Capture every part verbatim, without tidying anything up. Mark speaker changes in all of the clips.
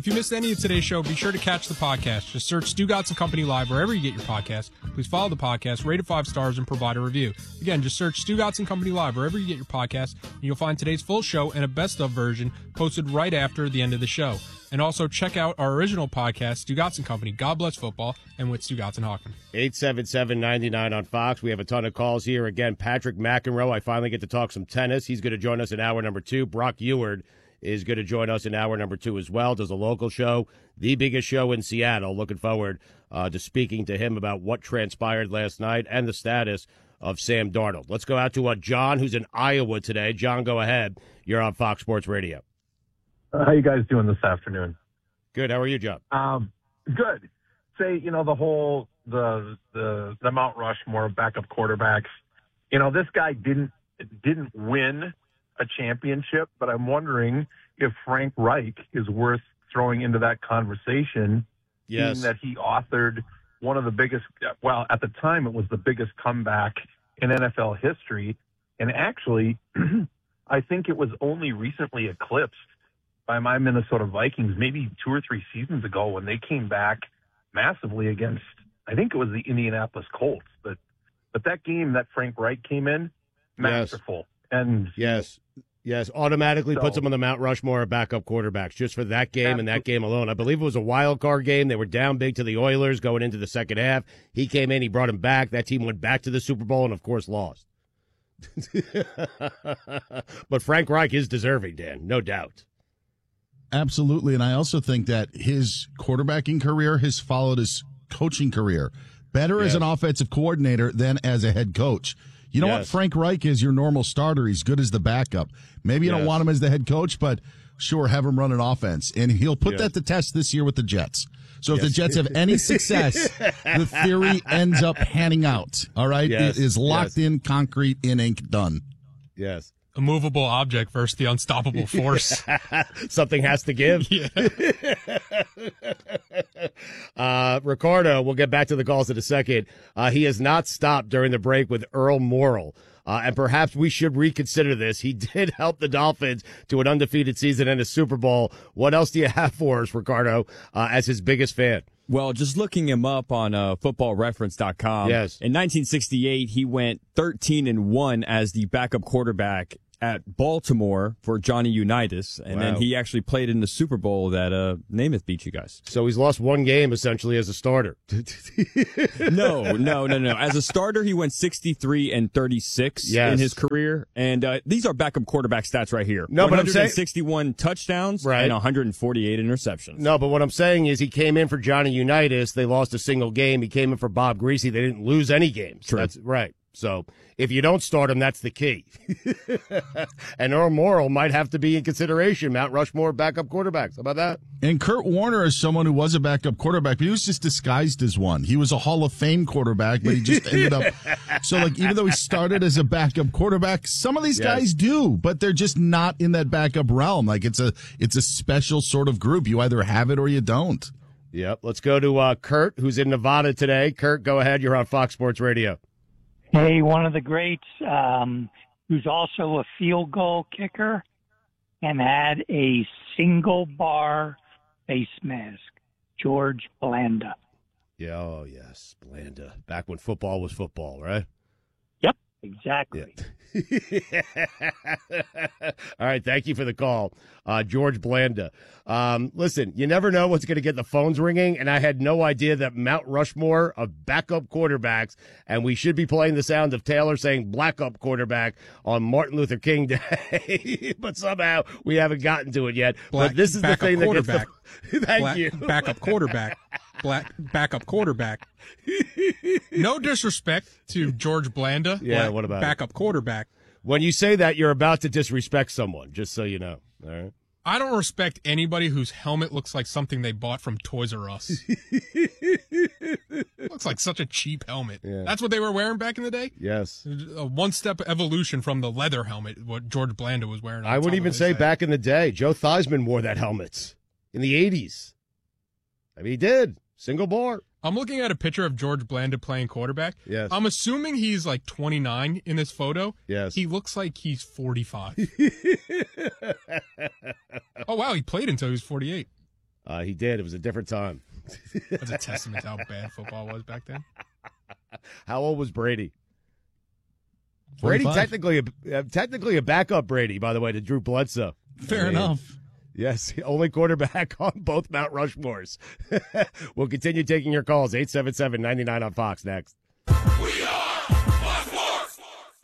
Speaker 1: If you missed any of today's show, be sure to catch the podcast. Just search Stugotz and Company Live wherever you get your podcast. Please follow the podcast, rate it five stars, and provide a review. Again, just search Stugotz and Company Live wherever you get your podcast, and you'll find today's full show and a best-of version posted right after the end of the show. And also check out our original podcast, Stugotz and Company, God Bless Football, and with Stugotz and Hockman.
Speaker 2: eight seven seven, nine nine on Fox. We have a ton of calls here. Again, Patrick McEnroe, I finally get to talk some tennis. He's going to join us in hour number two. Brock Eward is going to join us in hour number two as well. Does a local show, the biggest show in Seattle. Looking forward uh, to speaking to him about what transpired last night and the status of Sam Darnold. Let's go out to uh, John, who's in Iowa today. John, go ahead. You're on Fox Sports Radio.
Speaker 3: Uh, how you guys doing this afternoon?
Speaker 2: Good. How are you, John?
Speaker 3: Um, good. Say, you know, the whole, the, the, the Mount Rushmore of backup quarterbacks, you know, this guy didn't, didn't win a championship, but I'm wondering if Frank Reich is worth throwing into that conversation.
Speaker 2: Yes.
Speaker 3: Being that he authored one of the biggest, well, at the time it was the biggest comeback in N F L history. And actually, I think it was only recently eclipsed by my Minnesota Vikings, maybe two or three seasons ago when they came back massively against, I think it was the Indianapolis Colts. But but that game that Frank Reich came in, masterful.
Speaker 2: Yes.
Speaker 3: And
Speaker 2: yes, yes, automatically
Speaker 3: so,
Speaker 2: puts him on the Mount Rushmore of backup quarterbacks just for that game
Speaker 3: absolutely.
Speaker 2: and that game alone. I believe it was a wild card game. They were down big to the Oilers going into the second half. He came in, he brought him back. That team went back to the Super Bowl and, of course, lost. But Frank Reich is deserving, Dan, no doubt.
Speaker 4: Absolutely, and I also think that his quarterbacking career has followed his coaching career. Better
Speaker 2: yes.
Speaker 4: as an offensive coordinator than as a head coach. You know
Speaker 2: yes.
Speaker 4: what? Frank Reich is your normal starter. He's good as the backup. Maybe you
Speaker 2: yes.
Speaker 4: don't want him as the head coach, but sure, have him run an offense. And he'll put
Speaker 2: yes.
Speaker 4: that to test this year with the Jets. So if
Speaker 2: yes.
Speaker 4: the Jets have any success, the theory ends up panning out. All right?
Speaker 2: Yes.
Speaker 4: It is locked
Speaker 2: yes.
Speaker 4: in, concrete, in ink, done.
Speaker 2: Yes.
Speaker 1: A movable object versus the unstoppable force.
Speaker 2: Something has to give.
Speaker 1: Yeah.
Speaker 2: uh, Ricardo, we'll get back to the calls in a second. Uh, he has not stopped during the break with Earl Morrall. Uh, and perhaps we should reconsider this. He did help the Dolphins to an undefeated season and a Super Bowl. What else do you have for us, Ricardo, uh, as his biggest fan?
Speaker 5: Well, just looking him up on uh, football reference dot com.
Speaker 2: Yes.
Speaker 5: In nineteen sixty-eight, he went thirteen and one as the backup quarterback at Baltimore for Johnny Unitas, and
Speaker 2: Wow.
Speaker 5: then he actually played in the Super Bowl that uh, Namath beat you guys.
Speaker 2: So he's lost one game, essentially, as a starter.
Speaker 5: no, no, no, no. As a starter, he went sixty-three and thirty-six
Speaker 2: yes.
Speaker 5: in his career, and uh, these are backup quarterback stats right here.
Speaker 2: No, but I'm saying
Speaker 5: one hundred sixty-one touchdowns
Speaker 2: right.
Speaker 5: and one hundred forty-eight interceptions.
Speaker 2: No, but what I'm saying is he came in for Johnny Unitas. They lost a single game. He came in for Bob Greasy. They didn't lose any games.
Speaker 5: True.
Speaker 2: That's right. So if you don't start him, that's the key. And Earl Morrall might have to be in consideration. Mount Rushmore backup quarterbacks. How about that?
Speaker 4: And Kurt Warner is someone who was a backup quarterback, but he was just disguised as one. He was a Hall of Fame quarterback, but he just ended up. So, like, even though he started as a backup quarterback, some of these
Speaker 2: Yes.
Speaker 4: guys do, but they're just not in that backup realm. Like, it's a it's a special sort of group. You either have it or you don't.
Speaker 2: Yep. Let's go to uh, Kurt, who's in Nevada today. Kurt, go ahead. You're on Fox Sports Radio.
Speaker 6: Hey, one of the greats, um, who's also a field goal kicker and had a single bar face mask, George Blanda.
Speaker 2: Yeah, oh, yes, Blanda. Back when football was football, right?
Speaker 6: Yep, exactly.
Speaker 2: Yeah. All right, thank you for the call, uh, George Blanda. Um, listen, you never know what's going to get the phones ringing, and I had no idea that Mount Rushmore of backup quarterbacks, and we should be playing the sound of Taylor saying backup quarterback on Martin Luther King Day, but somehow we haven't gotten to it yet.
Speaker 1: Black,
Speaker 2: but this is the thing that gets the thank
Speaker 1: Black,
Speaker 2: you.
Speaker 1: Backup quarterback. Black backup quarterback. No disrespect to George Blanda.
Speaker 2: Yeah,
Speaker 1: Black,
Speaker 2: what about
Speaker 1: backup
Speaker 2: it?
Speaker 1: quarterback?
Speaker 2: When you say that, you're about to disrespect someone, just so you know. All right.
Speaker 1: I don't respect anybody whose helmet looks like something they bought from Toys R Us. Looks like such a cheap helmet.
Speaker 2: Yeah.
Speaker 1: That's what they were wearing back in the day?
Speaker 2: Yes.
Speaker 1: A one-step evolution from the leather helmet, what George Blanda was wearing.
Speaker 2: I would even say
Speaker 1: head.
Speaker 2: back in the day, Joe Theismann wore that helmet in the eighties. I mean, he did. Single bar.
Speaker 1: I'm looking at a picture of George Blanda playing quarterback.
Speaker 2: Yes.
Speaker 1: I'm assuming he's like twenty-nine in this photo.
Speaker 2: Yes.
Speaker 1: He looks like he's forty-five. Oh, wow. He played until he was forty-eight.
Speaker 2: Uh, he did. It was a different time.
Speaker 1: That's a testament to how bad football was back then.
Speaker 2: How old was Brady? Brady
Speaker 4: forty-five.
Speaker 2: technically a, uh, technically a backup Brady, by the way, to Drew Bledsoe.
Speaker 4: Fair
Speaker 2: I mean,
Speaker 4: enough.
Speaker 2: Yes, only quarterback on both Mount Rushmores. We'll continue taking your calls. eight seven seven, nine nine on Fox next.
Speaker 7: We are Fox Sports.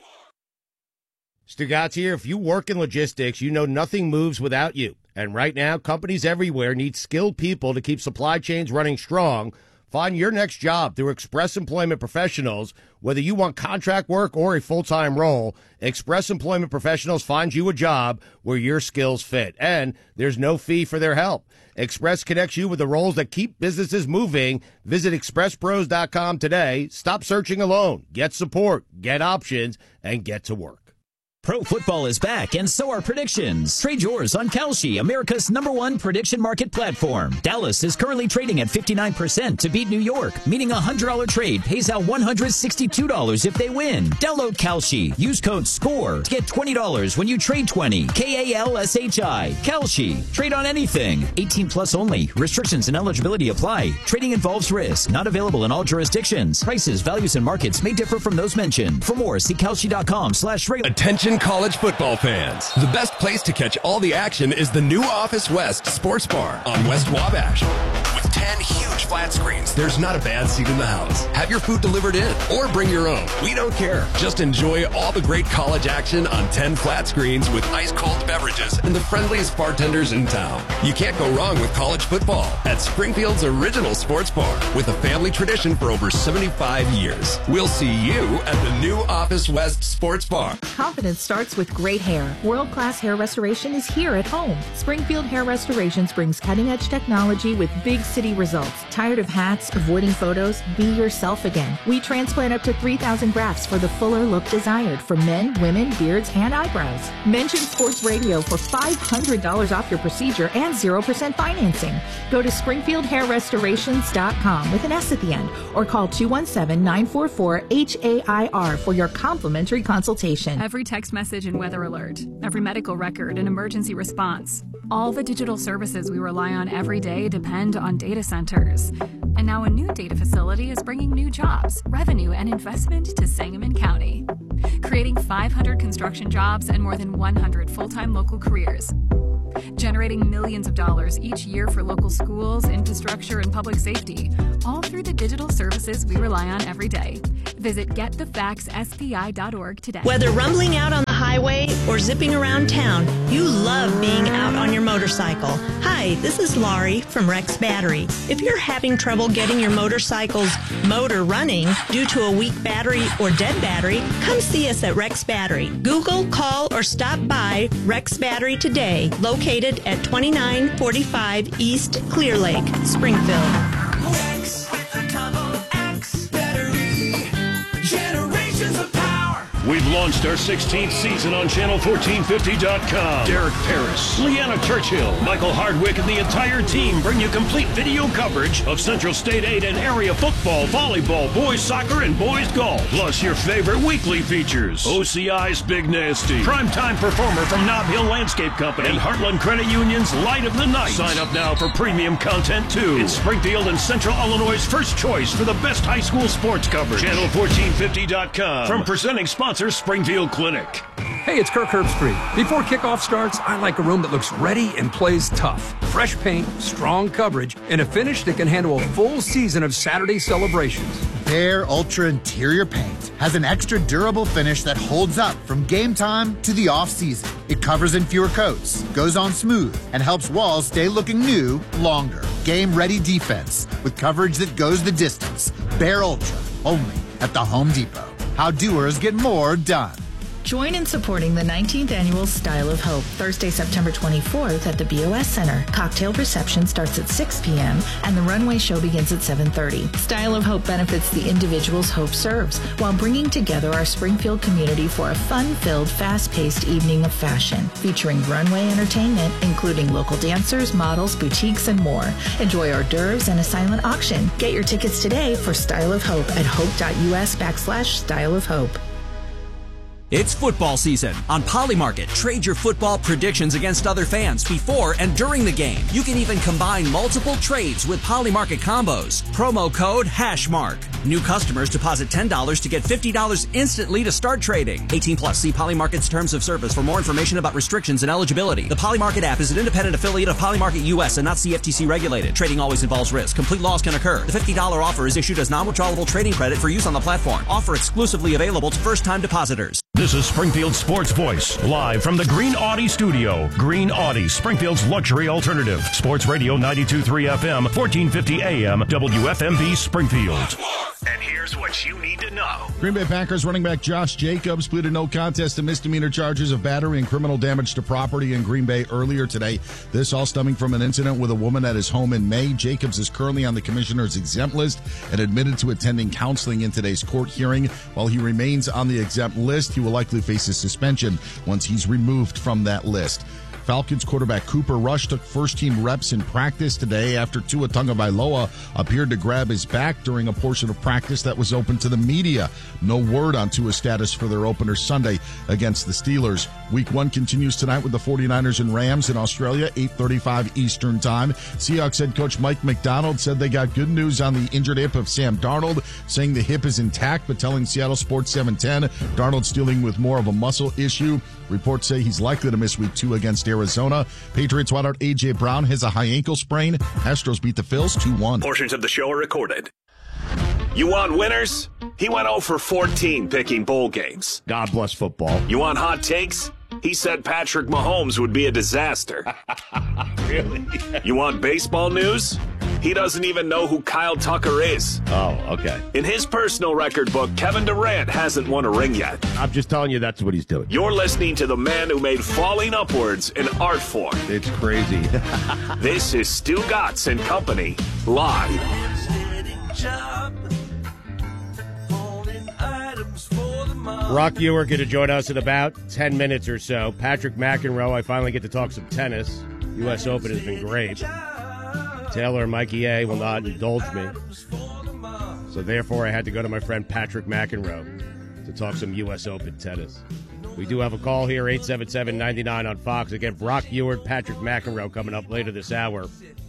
Speaker 2: Stugatz here. If you work in logistics, you know nothing moves without you. And right now, companies everywhere need skilled people to keep supply chains running strong. Find your next job through Express Employment Professionals. Whether you want contract work or a full-time role, Express Employment Professionals finds you a job where your skills fit. And there's no fee for their help. Express connects you with the roles that keep businesses moving. Visit express pros dot com today. Stop searching alone. Get support, get options, and get to work.
Speaker 8: Pro football is back, and so are predictions. Trade yours on Kalshi, America's number one prediction market platform. Dallas is currently trading at fifty-nine percent to beat New York, meaning a one hundred dollars trade pays out one hundred sixty-two dollars if they win. Download Kalshi. Use code SCORE to get twenty dollars when you trade twenty. K A L S H I. Kalshi. Trade on anything. eighteen plus only. Restrictions and eligibility apply. Trading involves risk. Not available in all jurisdictions. Prices, values, and markets may differ from those mentioned. For more, see Kalshi dot com slash regular.
Speaker 7: Attention college football fans. The best place to catch all the action is the new Office West Sports Bar on West Wabash. With ten huge flat screens, there's not a bad seat in the house. Have your food delivered in or bring your own. We don't care. Just enjoy all the great college action on ten flat screens with ice-cold beverages and the friendliest bartenders in town. You can't go wrong with college football at Springfield's original sports bar with a family tradition for over seventy-five years. We'll see you at the new Office West Sports Bar.
Speaker 9: Confidence starts with great hair. World-class hair restoration is here at home. Springfield Hair Restorations brings cutting-edge technology with big city results. Tired of hats, avoiding photos? Be yourself again. We transplant up to three thousand grafts for the fuller look desired for men, women, beards, and eyebrows. Mention Sports Radio for five hundred dollars off your procedure and zero percent financing. Go to springfield hair restorations dot com with an S at the end or call two one seven, nine four four, H A I R for your complimentary consultation.
Speaker 10: Every text message and weather alert, every medical record and emergency response. All the digital services we rely on every day depend on data centers. And now a new data facility is bringing new jobs, revenue, and investment to Sangamon County, creating five hundred construction jobs and more than one hundred full-time local careers, generating millions of dollars each year for local schools, infrastructure, and public safety, all through the digital services we rely on every day. Visit get the facts S P I dot org today.
Speaker 11: Whether rumbling out on the highway or zipping around town, you love being out on your motorcycle. Hi, this is Laurie from Rex Battery. If you're having trouble getting your motorcycle's motor running due to a weak battery or dead battery, come see us at Rex Battery. Google, call, or stop by Rex Battery today, located at twenty-nine forty-five East Clear Lake, Springfield.
Speaker 7: Rex with the double X battery. Generations of power.
Speaker 12: We've launched our sixteenth season on channel fourteen fifty dot com. Derek Paris, Leanna Churchill, Michael Hardwick, and the entire team bring you complete video coverage of Central State eight and area football, volleyball, boys soccer, and boys golf. Plus your favorite weekly features. O C I's Big Nasty, primetime performer from Nob Hill Landscape Company, and Heartland Credit Union's Light of the Night. Sign up now for premium content too. It's Springfield and Central Illinois' first choice for the best high school sports coverage. channel fourteen fifty dot com. From presenting sponsor Springfield Clinic.
Speaker 13: Hey, it's Kirk Herbstreit. Before kickoff starts, I like a room that looks ready and plays tough. Fresh paint, strong coverage, and a finish that can handle a full season of Saturday celebrations.
Speaker 14: Bear Ultra Interior Paint has an extra durable finish that holds up from game time to the off-season. It covers in fewer coats, goes on smooth, and helps walls stay looking new longer. Game-ready defense with coverage that goes the distance. Bear Ultra, only at the Home Depot. How doers get more done.
Speaker 9: Join in supporting the nineteenth Annual Style of Hope, Thursday, September twenty-fourth at the B O S Center. Cocktail reception starts at six p.m. and the runway show begins at seven thirty. Style of Hope benefits the individuals Hope serves while bringing together our Springfield community for a fun-filled, fast-paced evening of fashion, featuring runway entertainment, including local dancers, models, boutiques, and more. Enjoy hors d'oeuvres and a silent auction. Get your tickets today for Style of Hope at hope.us backslash Style of Hope.
Speaker 15: It's football season. On Polymarket, trade your football predictions against other fans before and during the game. You can even combine multiple trades with Polymarket combos. Promo code HASHMARK. New customers deposit ten dollars to get fifty dollars instantly to start trading. eighteen plus. See Polymarket's terms of service for more information about restrictions and eligibility. The Polymarket app is an independent affiliate of Polymarket U S and not C F T C regulated. Trading always involves risk. Complete loss can occur. The fifty dollars offer is issued as non-withdrawable trading credit for use on the platform. Offer exclusively available to first-time depositors.
Speaker 12: This is Springfield Sports Voice, live from the Green Audi studio. Green Audi, Springfield's luxury alternative. Sports Radio ninety-two point three F M, fourteen fifty A M, W F M B Springfield.
Speaker 16: And here's what you need to know.
Speaker 4: Green Bay Packers running back Josh Jacobs pleaded no contest to misdemeanor charges of battery and criminal damage to property in Green Bay earlier today. This all stemming from an incident with a woman at his home in May. Jacobs is currently on the commissioner's exempt list and admitted to attending counseling in today's court hearing. While he remains on the exempt list, he will likely face a suspension once he's removed from that list. Falcons quarterback Cooper Rush took first-team reps in practice today after Tua Tagovailoa appeared to grab his back during a portion of practice that was open to the media. No word on Tua's status for their opener Sunday against the Steelers. Week one continues tonight with the 49ers and Rams in Australia, eight thirty-five Eastern Time. Seahawks head coach Mike McDonald said they got good news on the injured hip of Sam Darnold, saying the hip is intact, but telling Seattle Sports seven ten Darnold's dealing with more of a muscle issue. Reports say he's likely to miss week two against Arizona. Patriots wide out A J. Brown has a high ankle sprain. Astros beat the Phils two one.
Speaker 16: Portions of the show are recorded. You want winners? He went oh for fourteen picking bowl games.
Speaker 2: God bless football.
Speaker 16: You want hot takes? He said Patrick Mahomes would be a disaster.
Speaker 2: Really?
Speaker 16: You want baseball news? He doesn't even know who Kyle Tucker is.
Speaker 2: Oh, okay.
Speaker 16: In his personal record book, Kevin Durant hasn't won a ring yet.
Speaker 2: I'm just telling you that's what he's doing.
Speaker 16: You're listening to the man who made falling upwards an art form.
Speaker 2: It's crazy.
Speaker 16: This is Stu Gatz and Company, live.
Speaker 2: Brock Ewert going to join us in about ten minutes or so. Patrick McEnroe, I finally get to talk some tennis. U S Open has been great. Taylor and Mikey A will not indulge me. So therefore, I had to go to my friend Patrick McEnroe to talk some U S Open tennis. We do have a call here, eight seven seven, nine nine on Fox. Again, Brock Ewert, Patrick McEnroe coming up later this hour.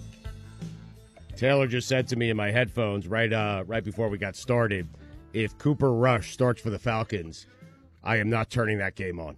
Speaker 2: Taylor just said to me in my headphones right uh, right before we got started, if Cooper Rush starts for the Falcons, I am not turning that game on.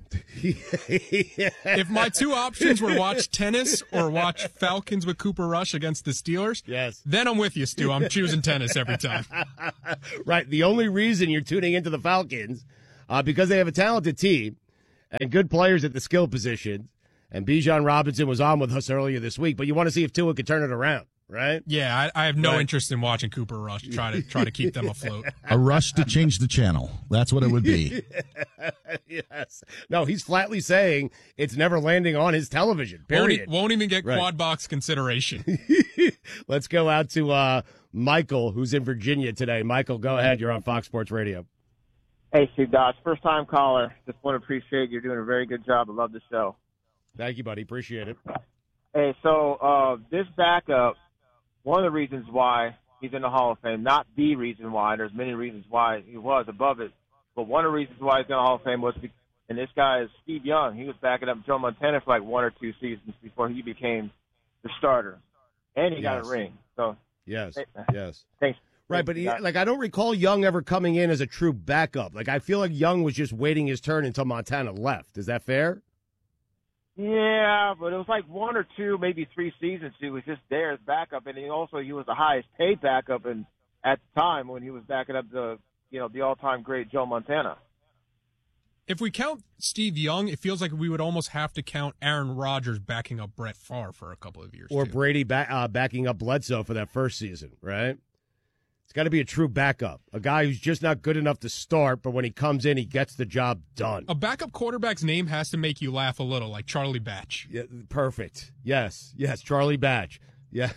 Speaker 1: If my two options were watch tennis or watch Falcons with Cooper Rush against the Steelers,
Speaker 2: yes,
Speaker 1: then I'm with you, Stu. I'm choosing tennis every time.
Speaker 2: Right. The only reason you're tuning into the Falcons, uh, because they have a talented team and good players at the skill positions, and Bijan Robinson was on with us earlier this week, but you want to see if Tua could turn it around. Right?
Speaker 1: Yeah, I, I have no
Speaker 2: right.
Speaker 1: interest in watching Cooper Rush try to try to keep them afloat.
Speaker 4: A rush to change the channel. That's what it would be.
Speaker 2: Yes. No, he's flatly saying it's never landing on his television, period.
Speaker 1: Won't, won't even get
Speaker 2: right.
Speaker 1: quad box consideration.
Speaker 2: Let's go out to uh, Michael, who's in Virginia today. Michael, go ahead. You're on Fox Sports Radio.
Speaker 17: Hey, Steve Dodge. First-time caller. Just want to appreciate you're doing a very good job. I love the show.
Speaker 2: Thank you, buddy. Appreciate it.
Speaker 17: Hey, so uh, this backup, one of the reasons why he's in the Hall of Fame, not the reason why, there's many reasons why he was above it, but one of the reasons why he's in the Hall of Fame was, because, and this guy is Steve Young. He was backing up Joe Montana for like one or two seasons before he became the starter, and he
Speaker 2: yes.
Speaker 17: got a ring. So
Speaker 2: yes,
Speaker 17: hey,
Speaker 2: yes,
Speaker 17: thanks.
Speaker 2: Right, but he, like I don't recall Young ever coming in as a true backup. Like I feel like Young was just waiting his turn until Montana left. Is that fair?
Speaker 17: Yeah, but it was like one or two, maybe three seasons he was just there as backup, and he also he was the highest paid backup in, at the time when he was backing up the you know the all-time great Joe Montana.
Speaker 1: If we count Steve Young, it feels like we would almost have to count Aaron Rodgers backing up Brett Favre for a couple of years,
Speaker 2: or
Speaker 1: too.
Speaker 2: Brady ba- uh, backing up Bledsoe for that first season, right? It's got to be a true backup, a guy who's just not good enough to start, but when he comes in, he gets the job done.
Speaker 1: A backup quarterback's name has to make you laugh a little, like Charlie Batch.
Speaker 2: Yeah, perfect. Yes, yes, Charlie Batch. Yeah.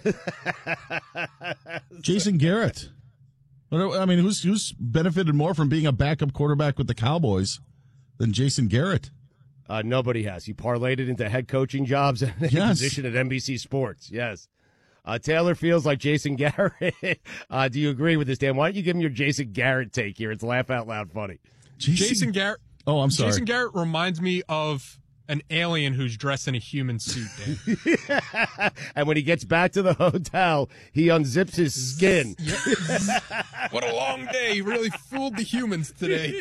Speaker 4: Jason Garrett. I mean, who's who's benefited more from being a backup quarterback with the Cowboys than Jason Garrett?
Speaker 2: Uh, nobody has. He parlayed it into head coaching jobs and a
Speaker 4: yes.
Speaker 2: position at N B C Sports. Yes. Uh, Taylor feels like Jason Garrett. uh, do you agree with this, Dan? Why don't you give him your Jason Garrett take here? It's laugh out loud funny.
Speaker 1: Jason, Jason Garrett.
Speaker 4: Oh, I'm sorry.
Speaker 1: Jason Garrett reminds me of an alien who's dressed in a human suit, Dave.
Speaker 2: And when he gets back to the hotel, he unzips his skin.
Speaker 1: What a long day. He really fooled the humans today.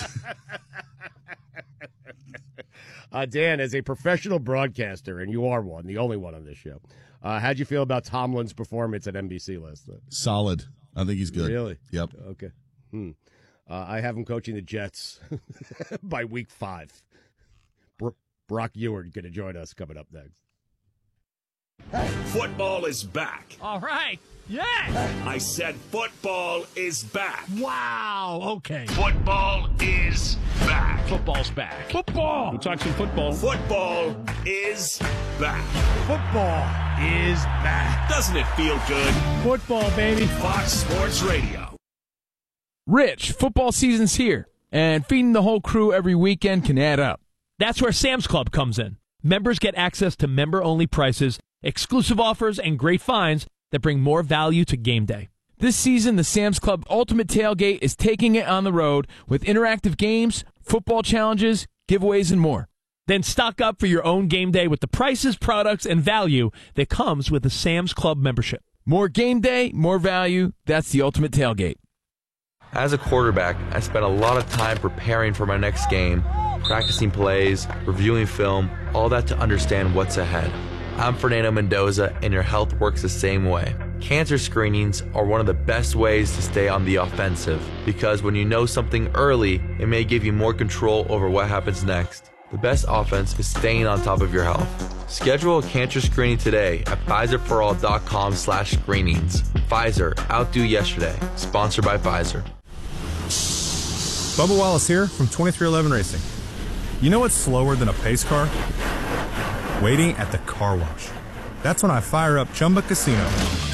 Speaker 2: Uh, Dan, as a professional broadcaster, and you are one, the only one on this show, uh, how'd you feel about Tomlin's performance at N B C last night?
Speaker 4: Solid. I think he's good.
Speaker 2: Really?
Speaker 4: Yep.
Speaker 2: Okay. Hmm. Uh, I have him coaching the Jets by week five. Bro- Brock Eward going to join us coming up next.
Speaker 16: Football is back.
Speaker 18: All right. Yeah.
Speaker 16: I said football is back.
Speaker 18: Wow. Okay.
Speaker 16: Football is back.
Speaker 18: Football's back.
Speaker 12: Football. We'll talk some football.
Speaker 16: Football is back.
Speaker 12: Football is back.
Speaker 16: Doesn't it feel good?
Speaker 12: Football, baby.
Speaker 16: Fox Sports Radio.
Speaker 19: Rich, football season's here, and feeding the whole crew every weekend can add up. That's where Sam's Club comes in. Members get access to member-only prices, exclusive offers, and great finds that bring more value to game day. This season, the Sam's Club Ultimate Tailgate is taking it on the road with interactive games, football challenges, giveaways, and more. Then stock up for your own game day with the prices, products, and value that comes with a Sam's Club membership. More game day, more value. That's the Ultimate Tailgate.
Speaker 20: As a quarterback, I spent a lot of time preparing for my next game, practicing plays, reviewing film, all that to understand what's ahead. I'm Fernando Mendoza, and your health works the same way. Cancer screenings are one of the best ways to stay on the offensive, because when you know something early, it may give you more control over what happens next. The best offense is staying on top of your health. Schedule a cancer screening today at Pfizerforall.com slash screenings. Pfizer, outdo yesterday. Sponsored by Pfizer.
Speaker 21: Bubba Wallace here from twenty-three eleven Racing. You know what's slower than a pace car? Waiting at the car wash. That's when I fire up Chumba Casino.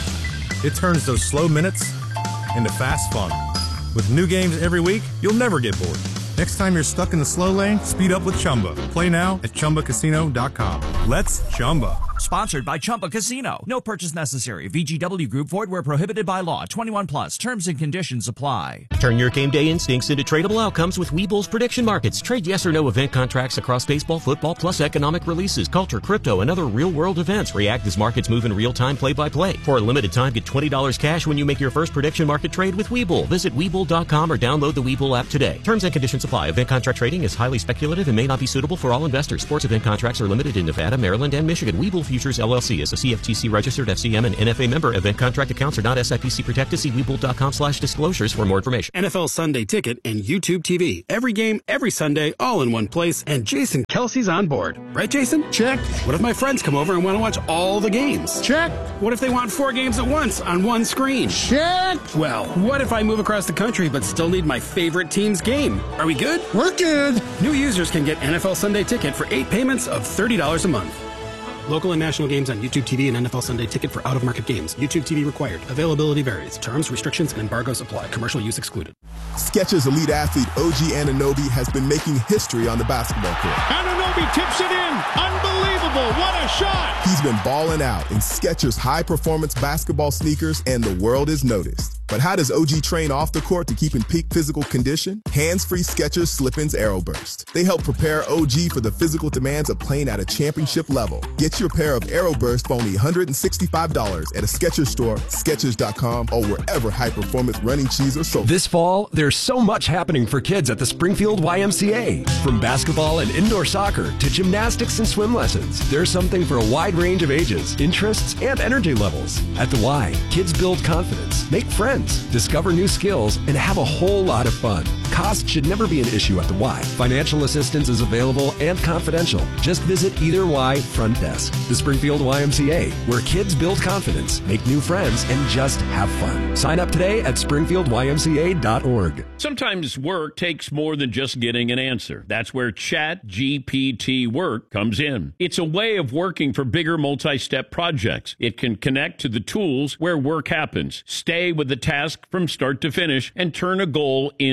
Speaker 21: It turns those slow minutes into fast fun. With new games every week, you'll never get bored. Next time you're stuck in the slow lane, speed up with Chumba. Play now at Chumba Casino dot com. Let's Chumba.
Speaker 15: Sponsored by Chumba Casino. No purchase necessary. V G W Group. Void where prohibited by law. twenty-one plus. Terms and conditions apply.
Speaker 22: Turn your game day instincts into tradable outcomes with Webull's prediction markets. Trade yes or no event contracts across baseball, football, plus economic releases, culture, crypto, and other real-world events. React as markets move in real time, play-by-play. For a limited time, get twenty dollars cash when you make your first prediction market trade with Webull. Visit Webull dot com or download the Webull app today. Terms and conditions apply. Event contract trading is highly speculative and may not be suitable for all investors. Sports event contracts are limited in Nevada, Maryland, and Michigan. Webull Futures, L L C is a C F T C registered F C M and N F A member. Event contract accounts are not S I P C protected. See Webull dot com slash disclosures for more information.
Speaker 23: N F L Sunday Ticket and YouTube T V. Every game, every Sunday, all in one place. And Jason Kelsey's on board. Right, Jason? Check. What if my friends come over and want to watch all the games? Check. What if they want four games at once on one screen? Check. Well, what if I move across the country but still need my favorite team's game? Are we good? We're good. New users can get N F L Sunday Ticket for eight payments of thirty dollars a month. Local and national games on YouTube T V and N F L Sunday Ticket for out-of-market games. YouTube T V required. Availability varies. Terms, restrictions, and embargoes apply. Commercial use excluded.
Speaker 24: Skechers elite athlete O G Anunoby has been making history on the basketball court.
Speaker 25: Anunoby tips it in. Unbelievable. What a shot.
Speaker 24: He's been balling out in Skechers high-performance basketball sneakers, and the world is noticed. But how does O G train off the court to keep in peak physical condition? Hands-free Skechers Slip-ins Aeroburst. They help prepare O G for the physical demands of playing at a championship level. Get your pair of Aeroburst for only one hundred sixty-five dollars at a Skechers store, Skechers dot com, or wherever high-performance running shoes are sold.
Speaker 7: This fall, there's so much happening for kids at the Springfield Y M C A. From basketball and indoor soccer to gymnastics and swim lessons, there's something for a wide range of ages, interests, and energy levels. At the Y, kids build confidence, make friends, discover new skills, and have a whole lot of fun. Cost should never be an issue at the Y. Financial assistance is available and confidential. Just visit either Y front desk. The Springfield Y M C A, where kids build confidence, make new friends, and just have fun. Sign up today at springfield y m c a dot org.
Speaker 12: Sometimes work takes more than just getting an answer. That's where Chat G P T Work comes in. It's a way of working for bigger multi-step projects. It can connect to the tools where work happens, stay with the task from start to finish, and turn a goal into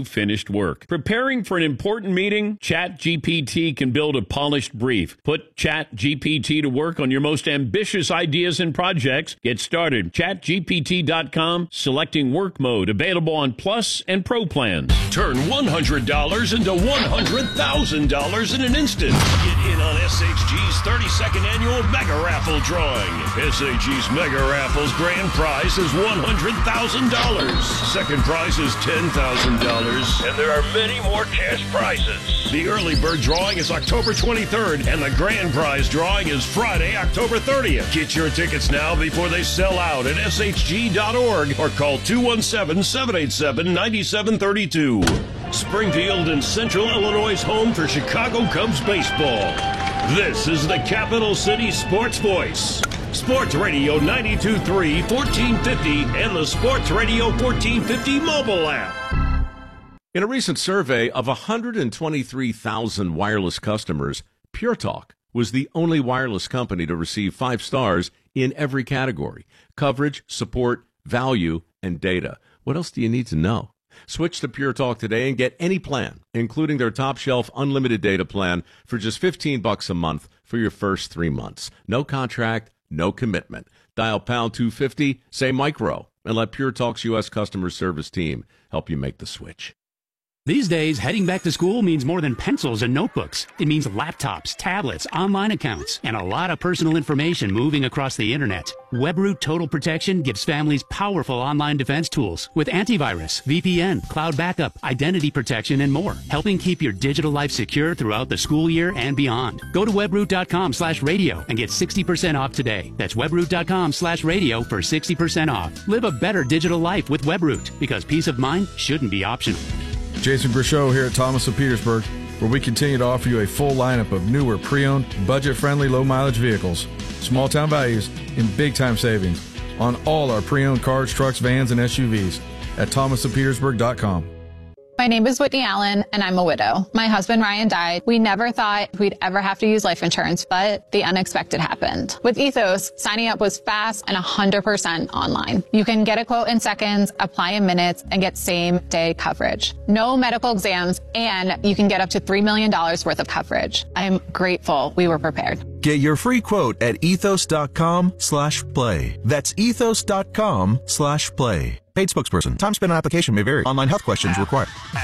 Speaker 12: unfinished work. Preparing for an important meeting? ChatGPT can build a polished brief. Put ChatGPT to work on your most ambitious ideas and projects. Get started. chat G P T dot com, selecting work mode, available on Plus and Pro plans.
Speaker 16: Turn one hundred dollars into one hundred thousand dollars in an instant. Get in on S H G's thirty-second annual Mega Raffle drawing. S H G's Mega Raffle's grand prize is one hundred thousand dollars. Second prize is ten thousand dollars. And there are many more cash prizes. The early bird drawing is October twenty-third, and the grand prize drawing is Friday, October thirtieth. Get your tickets now before they sell out at S H G dot org or call two one seven, seven eight seven, nine seven three two. Springfield and Central Illinois' home for Chicago Cubs baseball. This is the Capital City Sports Voice. Sports Radio ninety-two point three, fourteen fifty, and the Sports Radio fourteen fifty mobile app.
Speaker 3: In a recent survey of one hundred twenty-three thousand wireless customers, Pure Talk was the only wireless company to receive five stars in every category: coverage, support, value, and data. What else do you need to know? Switch to Pure Talk today and get any plan, including their top shelf unlimited data plan, for just fifteen bucks a month for your first three months. No contract, no commitment. Dial pound two fifty, say micro, and let Pure Talk's U S customer service team help you make the switch.
Speaker 5: These days, heading back to school means more than pencils and notebooks. It means laptops, tablets, online accounts, and a lot of personal information moving across the internet. WebRoot Total Protection gives families powerful online defense tools with antivirus, V P N, cloud backup, identity protection, and more, helping keep your digital life secure throughout the school year and beyond. Go to webroot.com slash radio and get sixty percent off today. That's webroot.com slash radio for sixty percent off. Live a better digital life with WebRoot, because peace of mind shouldn't be optional.
Speaker 6: Jason Grishow here at Thomas of Petersburg, where we continue to offer you a full lineup of newer, pre-owned, budget-friendly, low-mileage vehicles, small-town values, and big-time savings on all our pre-owned cars, trucks, vans, and S U Vs at thomas of petersburg dot com.
Speaker 8: My name is Whitney Allen, and I'm a widow. My husband, Ryan, died. We never thought we'd ever have to use life insurance, but the unexpected happened. With Ethos, signing up was fast and one hundred percent online. You can get a quote in seconds, apply in minutes, and get same-day coverage. No medical exams, and you can get up to three million dollars worth of coverage. I'm grateful we were prepared.
Speaker 10: Get your free quote at ethos.com slash play. That's ethos.com slash play. Paid spokesperson. Time spent on application may vary. Online health questions required.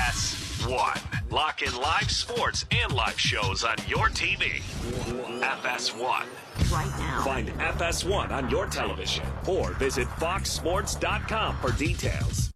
Speaker 16: F S one. Lock in live sports and live shows on your T V. F S one.
Speaker 26: Right now.
Speaker 16: Find F S one on your television or visit fox sports dot com for details.